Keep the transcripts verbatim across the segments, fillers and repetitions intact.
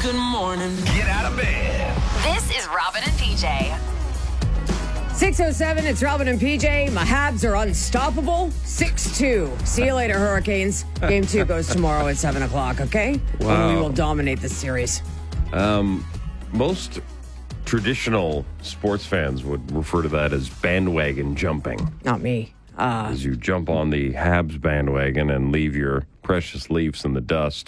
Good morning. Get out of bed. This is Robin and P J. six oh seven, it's Robin and P J. My Habs are unstoppable. six two. See you later, Hurricanes. Game two goes tomorrow at seven o'clock, okay? Wow. And we will dominate this series. Um, most traditional sports fans would refer to that as bandwagon jumping. Not me. Uh, As you jump on the Habs bandwagon and leave your precious Leafs in the dust.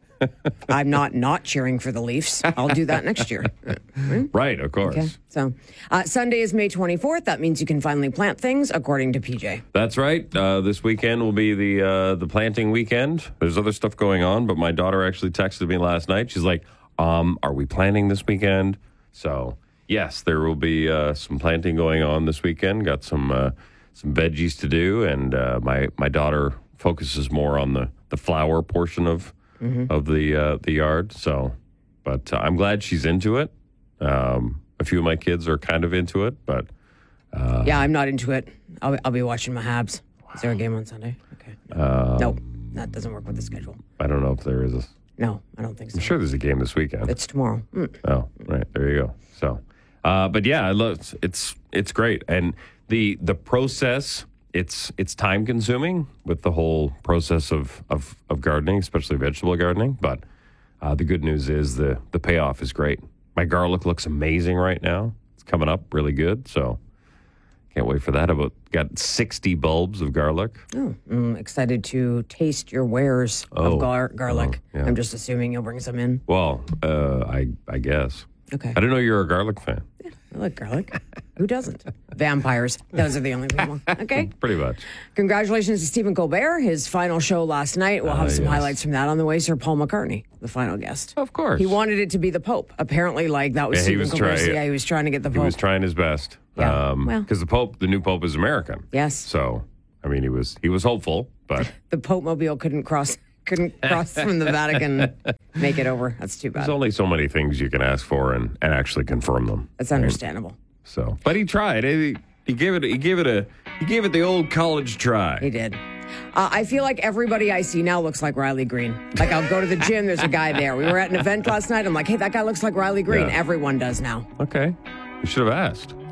I'm not not cheering for the Leafs. I'll do that next year. Right, of course. Okay. So uh, Sunday is May twenty-fourth. That means you can finally plant things, according to P J. That's right. Uh, this weekend will be the uh, the planting weekend. There's other stuff going on, but my daughter actually texted me last night. She's like, um, are we planting this weekend? So, yes, there will be uh, some planting going on this weekend. Got some uh, some veggies to do, and uh, my, my daughter focuses more on the, the flower portion of mm-hmm. of the uh, the yard. So, but uh, I'm glad she's into it. Um, a few of my kids are kind of into it, but uh, yeah, I'm not into it. I'll, I'll be watching my Habs. Is there a game on Sunday? Okay. Um, no, that doesn't work with the schedule. I don't know if there is a. No, I don't think so. I'm sure there's a game this weekend. It's tomorrow. Mm. Oh, right. There you go. So, uh, but yeah, I love it's it's great, and the the process. It's it's time consuming with the whole process of, of, of gardening, especially vegetable gardening. But uh, the good news is the, the payoff is great. My garlic looks amazing right now. It's coming up really good. So can't wait for that. About got sixty bulbs of garlic. Oh, I'm excited to taste your wares Oh, of gar- garlic. oh, yeah. I'm just assuming you'll bring some in. Well, uh, I I guess. Okay. I didn't know you're a garlic fan. Yeah, I like garlic. Who doesn't? Vampires. Those are the only people. Okay. Pretty much. Congratulations to Stephen Colbert. His final show last night. We'll have Uh, some yes. highlights from that on the way. Sir Paul McCartney, the final guest. Of course. He wanted it to be the Pope. Apparently, like that was Yeah, he Stephen was Colbert's. trying- Yeah, he was trying to get the He Pope. was trying his best. Yeah, Um, well. because the Pope, the new Pope, is American. Yes. So, I mean, he was he was hopeful, but The Pope mobile couldn't cross couldn't cross from the Vatican, make it over. That's too there's bad. only so many things you can ask for and, and actually confirm them. That's understandable. So, but he tried. He, he gave it. He gave it a. He gave it the old college try. He did. Uh, I feel like everybody I see now looks like Riley Green. Like I'll go to the gym, there's a guy there. We were at an event last night. I'm like, hey, that guy looks like Riley Green. Yeah. Everyone does now. Okay, you should have asked.